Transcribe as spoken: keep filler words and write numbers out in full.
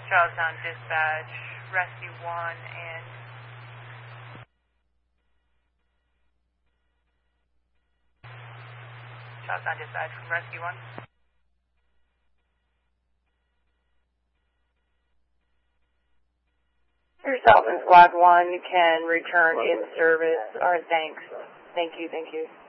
Charlestown Dispatch, Rescue one, and Charlestown Dispatch from Rescue one. Yourself and Squad one can return in service. Or thanks. Thank you, thank you.